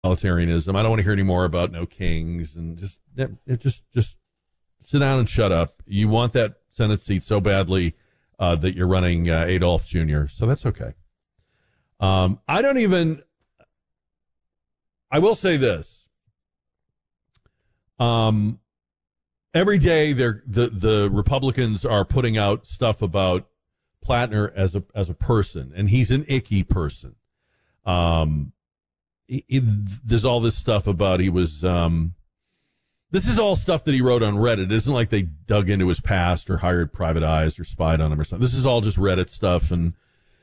totalitarianism. I don't want to hear any more about no kings and just sit down and shut up. You want that Senate seat so badly that you're running Adolf Jr., so that's okay. I will say this. Every day the Republicans are putting out stuff about Plattner as a person, and he's an icky person. There's all this stuff about he was. This is all stuff that he wrote on Reddit. It isn't like they dug into his past or hired private eyes or spied on him or something. This is all just Reddit stuff and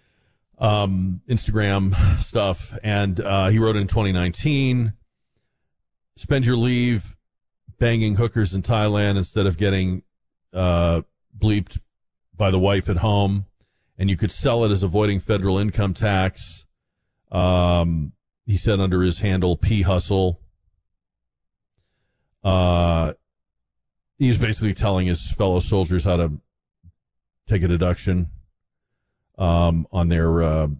Instagram stuff. And he wrote in 2019, spend your leave banging hookers in Thailand instead of getting bleeped by the wife at home. And you could sell it as avoiding federal income tax. He said under his handle, P Hustle. He's basically telling his fellow soldiers how to take a deduction on their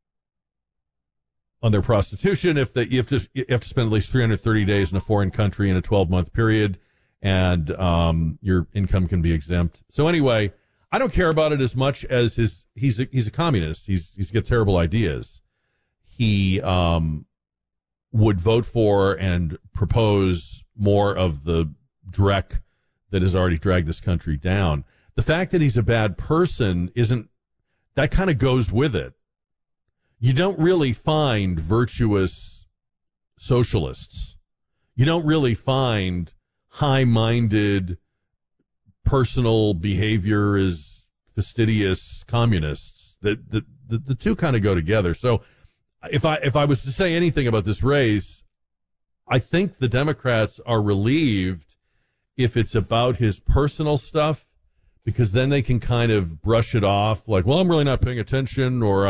prostitution if you have to spend at least 330 days in a foreign country in a 12-month period, and your income can be exempt. So anyway, I don't care about it as much as he's a communist. He's got terrible ideas. He would vote for and propose more of the dreck that has already dragged this country down. The fact that he's a bad person that kind of goes with it. You don't really find virtuous socialists. You don't really find high-minded, personal behavior is fastidious communists. The two kind of go together. So if I was to say anything about this race, I think the Democrats are relieved if it's about his personal stuff, because then they can kind of brush it off like, well, I'm really not paying attention, or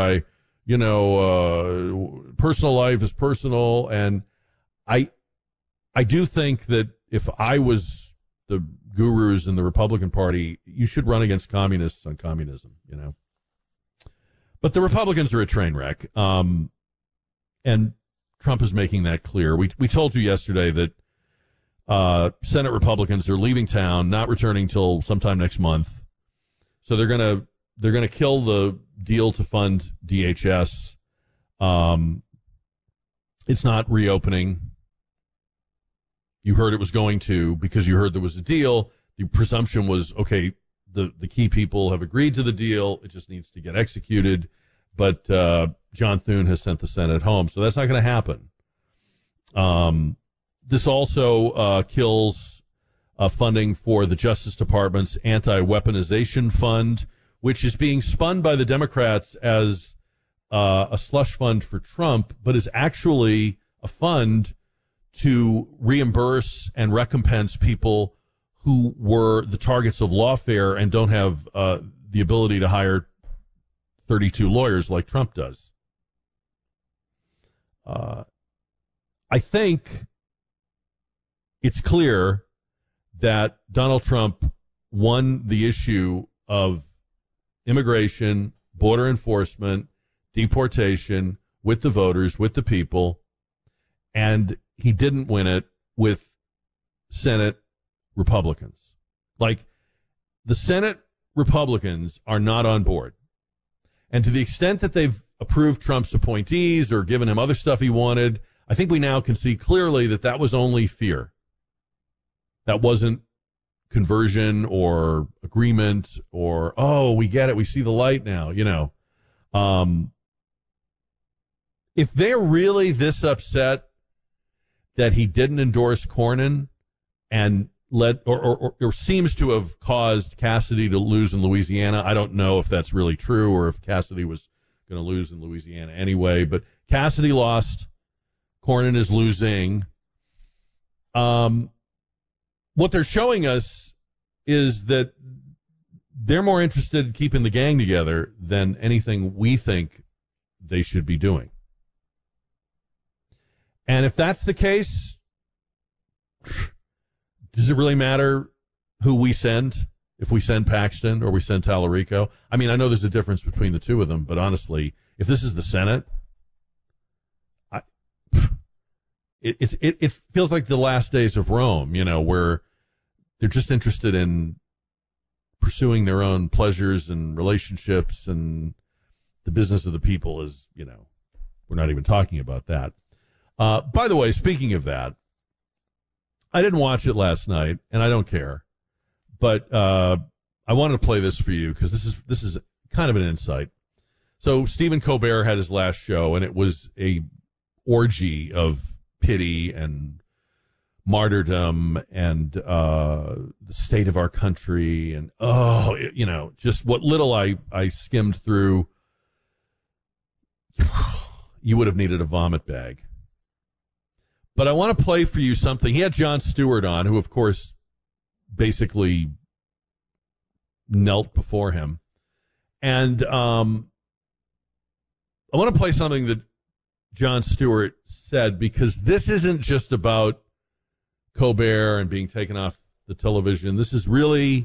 personal life is personal. And I do think that if I was the gurus in the Republican Party, you should run against communists on communism, But the Republicans are a train wreck. And Trump is making that clear. We told you yesterday that Senate Republicans are leaving town, not returning till sometime next month. So they're gonna kill the deal to fund DHS. It's not reopening. You heard it was going to, because you heard there was a deal. The presumption was, okay, the key people have agreed to the deal. It just needs to get executed. But John Thune has sent the Senate home, so that's not going to happen. This also kills funding for the Justice Department's anti-weaponization fund, which is being spun by the Democrats as a slush fund for Trump, but is actually a fund to reimburse and recompense people who were the targets of lawfare and don't have the ability to hire 32 lawyers like Trump does. I think it's clear that Donald Trump won the issue of immigration, border enforcement, deportation with the voters, with the people, and he didn't win it with Senate Republicans. Like, the Senate Republicans are not on board. And to the extent that they've approved Trump's appointees or given him other stuff he wanted, I think we now can see clearly that was only fear. That wasn't conversion or agreement or, oh, we get it, we see the light now, If they're really this upset that he didn't endorse Cornyn and or seems to have caused Cassidy to lose in Louisiana. I don't know if that's really true or if Cassidy was going to lose in Louisiana anyway, but Cassidy lost. Cornyn is losing. What they're showing us is that they're more interested in keeping the gang together than anything we think they should be doing. And if that's the case, does it really matter who we send? If we send Paxton or we send Tallarico? I mean, I know there's a difference between the two of them, but honestly, if this is the Senate, it feels like the last days of Rome, where they're just interested in pursuing their own pleasures and relationships, and the business of the people is, we're not even talking about that. By the way, speaking of that, I didn't watch it last night, and I don't care, but I wanted to play this for you because this is kind of an insight. So Stephen Colbert had his last show, and it was a orgy of pity and martyrdom and the state of our country, and just what little I skimmed through. You would have needed a vomit bag. But I want to play for you something. He had Jon Stewart on, who, of course, basically knelt before him. And I want to play something that Jon Stewart said, because this isn't just about Colbert and being taken off the television. This is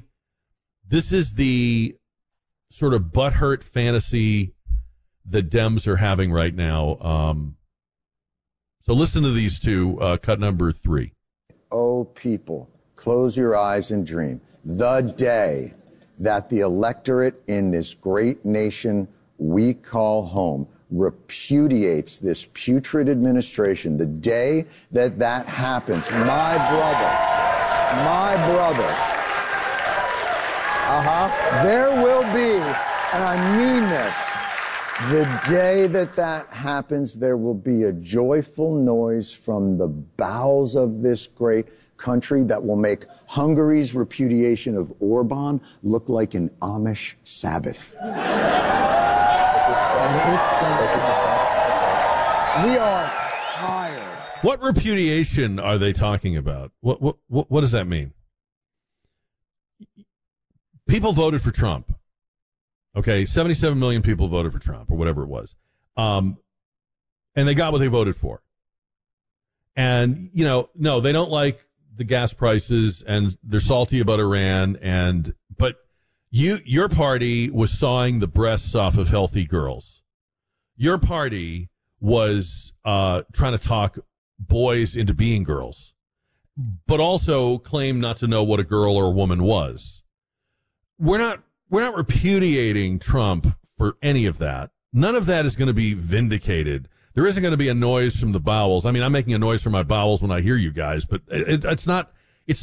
the sort of butthurt fantasy that Dems are having right now. So listen to these two, cut number 3. Oh, people, close your eyes and dream. The day that the electorate in this great nation we call home repudiates this putrid administration, the day that happens, my brother, there will be, and I mean this, the day that happens, there will be a joyful noise from the bowels of this great country that will make Hungary's repudiation of Orban look like an Amish Sabbath. We are tired. What repudiation are they talking about? What does that mean? People voted for Trump. Okay, 77 million people voted for Trump, or whatever it was. And they got what they voted for. And, no, they don't like the gas prices, and they're salty about Iran, but your party was sawing the breasts off of healthy girls. Your party was trying to talk boys into being girls, but also claimed not to know what a girl or a woman was. We're not repudiating Trump for any of that. None of that is going to be vindicated. There isn't going to be a noise from the bowels. I mean, I'm making a noise from my bowels when I hear you guys, but it's not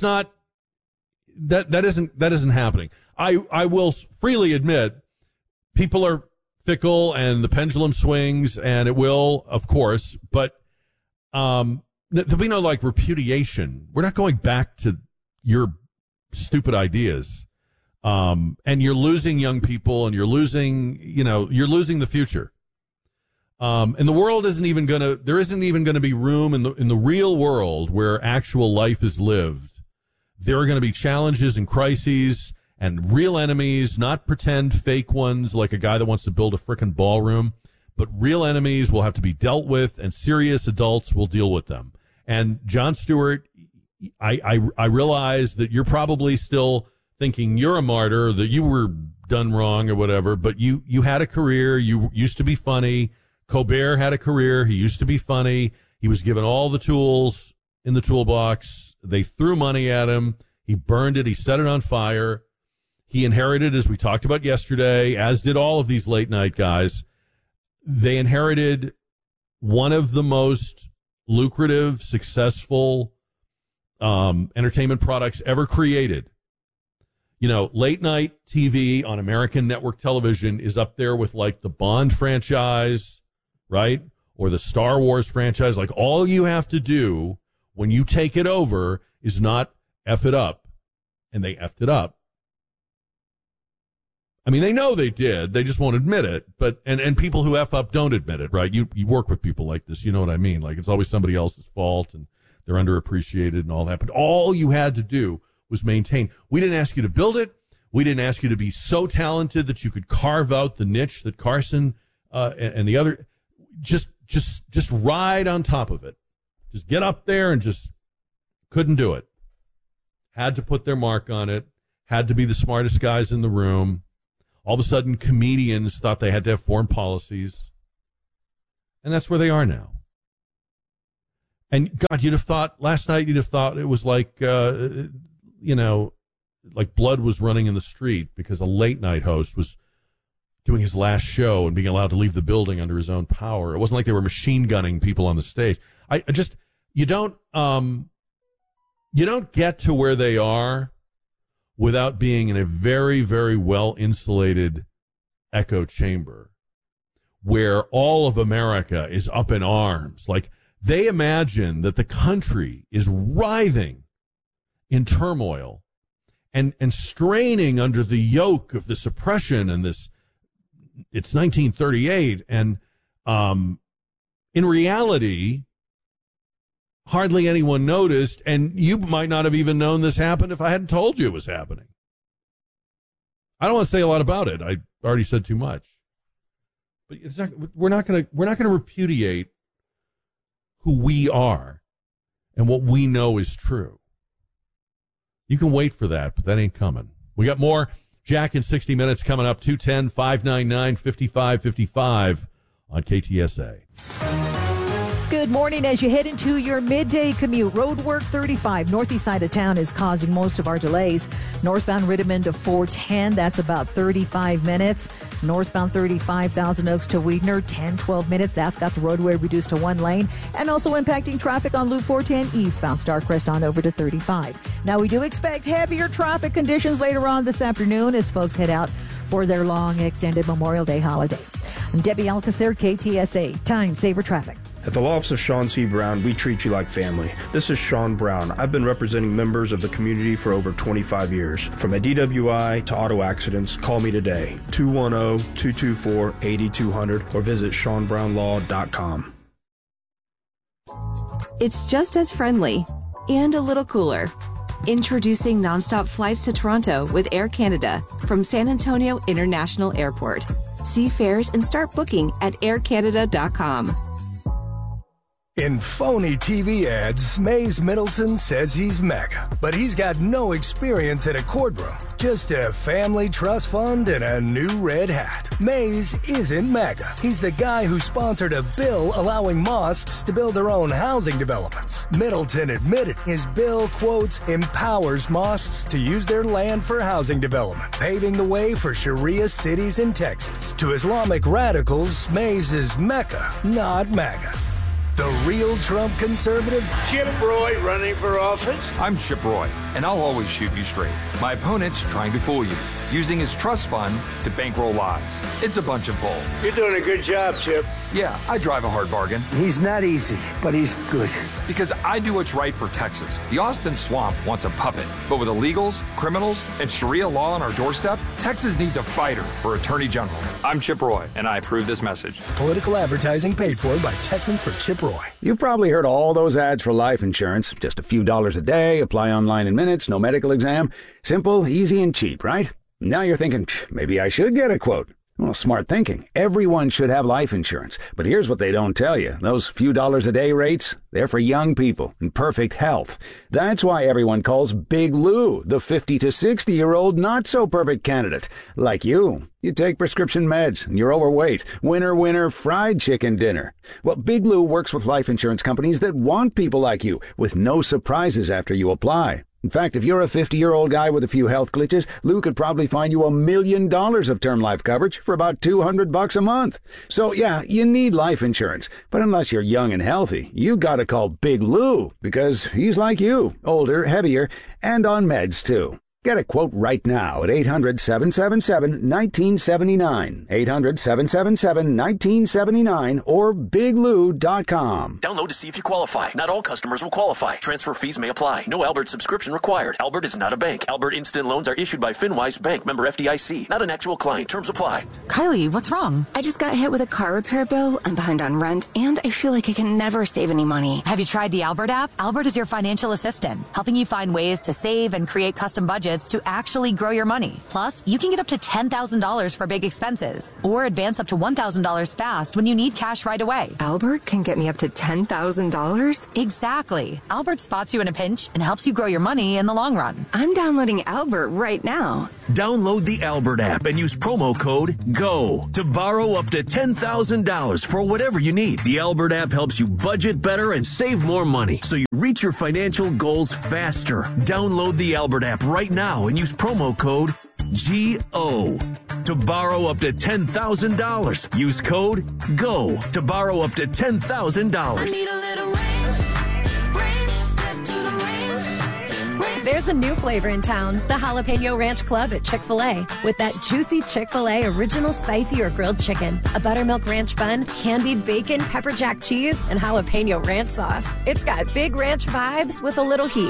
that isn't happening. I will freely admit people are fickle and the pendulum swings, and it will, of course, but there'll be no repudiation. We're not going back to your stupid ideas. And you're losing young people, and you're losing the future. And the world there isn't even going to be room in the real world where actual life is lived. There are going to be challenges and crises and real enemies, not pretend fake ones like a guy that wants to build a frickin' ballroom, but real enemies will have to be dealt with, and serious adults will deal with them. And Jon Stewart, I realize that you're probably still thinking you're a martyr, that you were done wrong or whatever, but you had a career. You used to be funny. Colbert had a career. He used to be funny. He was given all the tools in the toolbox. They threw money at him. He burned it. He set it on fire. He inherited, as we talked about yesterday, as did all of these late night guys, they inherited one of the most lucrative, successful entertainment products ever created. Late night TV on American network television is up there with the Bond franchise, right? Or the Star Wars franchise. All you have to do when you take it over is not F it up. And they effed it up. I mean, they know they did. They just won't admit it. But and people who F up don't admit it, right? You work with people like this. You know what I mean? It's always somebody else's fault, and they're underappreciated and all that. But all you had to do was maintain. We didn't ask you to build it. We didn't ask you to be so talented that you could carve out the niche that Carson and the other. Just ride on top of it. Just get up there and just couldn't do it. Had to put their mark on it. Had to be the smartest guys in the room. All of a sudden, comedians thought they had to have foreign policies. And that's where they are now. And God, last night you'd have thought it was like, like blood was running in the street because a late night host was doing his last show and being allowed to leave the building under his own power. It wasn't like they were machine gunning people on the stage. You don't get to where they are without being in a very, very well insulated echo chamber where all of America is up in arms. Like, they imagine that the country is writhing in turmoil and straining under the yoke of this oppression and this. It's 1938, and in reality, hardly anyone noticed, and you might not have even known this happened if I hadn't told you it was happening. I don't want to say a lot about it. I already said too much. But we're not going to repudiate who we are and what we know is true. You can wait for that, but that ain't coming. We got more Jack in 60 Minutes coming up, 210-599-5555 on KTSA. Good morning. As you head into your midday commute, road work 35 northeast side of town is causing most of our delays. Northbound Rittman to 410, that's about 35 minutes. Northbound 35, Thousand Oaks to Weidner, 10-12 minutes. That's got the roadway reduced to one lane. And also impacting traffic on Loop 410 eastbound Starcrest on over to 35. Now, we do expect heavier traffic conditions later on this afternoon as folks head out for their long extended Memorial Day holiday. I'm Debbie Alcacer, KTSA, Time Saver Traffic. At the law office of Sean C. Brown, we treat you like family. This is Sean Brown. I've been representing members of the community for over 25 years. From a DWI to auto accidents, call me today, 210-224-8200, or visit SeanBrownLaw.com. It's just as friendly and a little cooler. Introducing nonstop flights to Toronto with Air Canada from San Antonio International Airport. See fares and start booking at aircanada.com. In phony TV ads, Mays Middleton says he's mega, but he's got no experience at a courtroom, just a family trust fund and a new red hat. Mays isn't mega. He's the guy who sponsored a bill allowing mosques to build their own housing developments. Middleton admitted his bill, quotes, empowers mosques to use their land for housing development, paving the way for Sharia cities in Texas. To Islamic radicals, Mays is Mecca, not MAGA. The real Trump conservative? Chip Roy running for office? I'm Chip Roy, and I'll always shoot you straight. My opponent's trying to fool you, using his trust fund to bankroll lies. It's a bunch of bull. You're doing a good job, Chip. Yeah, I drive a hard bargain. He's not easy, but he's good. Because I do what's right for Texas. The Austin Swamp wants a puppet, but with illegals, criminals, and Sharia law on our doorstep, Texas needs a fighter for Attorney General. I'm Chip Roy, and I approve this message. Political advertising paid for by Texans for Chip Roy. You've probably heard all those ads for life insurance. Just a few dollars a day, apply online in minutes, no medical exam. Simple, easy, and cheap, right? Now you're thinking, maybe I should get a quote. Well, smart thinking. Everyone should have life insurance. But here's what they don't tell you. Those few dollars a day rates, they're for young people in perfect health. That's why everyone calls Big Lou the 50 to 60-year-old not-so-perfect candidate. Like you. You take prescription meds, and you're overweight. Winner, winner, fried chicken dinner. Well, Big Lou works with life insurance companies that want people like you, with no surprises after you apply. In fact, if you're a 50-year-old guy with a few health glitches, Lou could probably find you $1 million of term life coverage for about $200 a month. So, yeah, you need life insurance. But unless you're young and healthy, you gotta call Big Lou, because he's like you, older, heavier, and on meds, too. Get a quote right now at 800-777-1979, 800-777-1979, or biglou.com. Download to see if you qualify. Not all customers will qualify. Transfer fees may apply. No Albert subscription required. Albert is not a bank. Albert Instant Loans are issued by FinWise Bank, member FDIC. Not an actual client. Terms apply. Kylie, what's wrong? I just got hit with a car repair bill. I'm behind on rent, and I feel like I can never save any money. Have you tried the Albert app? Albert is your financial assistant, helping you find ways to save and create custom budgets to actually grow your money. Plus, you can get up to $10,000 for big expenses, or advance up to $1,000 fast when you need cash right away. Albert can get me up to $10,000? Exactly. Albert spots you in a pinch and helps you grow your money in the long run. I'm downloading Albert right now. Download the Albert app and use promo code GO to borrow up to $10,000 for whatever you need. The Albert app helps you budget better and save more money so you reach your financial goals faster. Download the Albert app right now and use promo code GO to borrow up to $10,000. Use code GO to borrow up to $10,000. I need a little ranch, step to the ranch. There's a new flavor in town, the Jalapeno Ranch Club at Chick-fil-A. With that juicy Chick-fil-A original spicy or grilled chicken, a buttermilk ranch bun, candied bacon, pepper jack cheese, and jalapeno ranch sauce. It's got big ranch vibes with a little heat.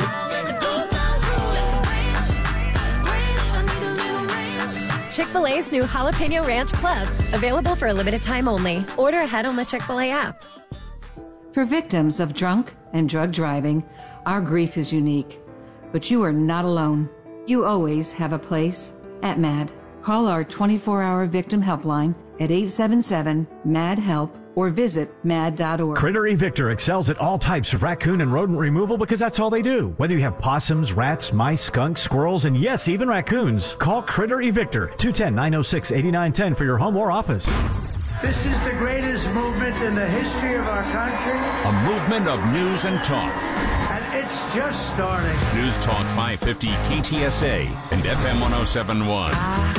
Chick-fil-A's new Jalapeno Ranch Club, available for a limited time only. Order ahead on the Chick-fil-A app. For victims of drunk and drug driving, our grief is unique. But you are not alone. You always have a place at MAD. Call our 24-hour victim helpline at 877-MAD-HELP or visit mad.org. Critter Evictor excels at all types of raccoon and rodent removal because that's all they do. Whether you have possums, rats, mice, skunks, squirrels, and yes, even raccoons, call Critter Evictor, 210-906-8910 for your home or office. This is the greatest movement in the history of our country. A movement of news and talk. And it's just starting. News Talk 550 KTSA and FM 1071.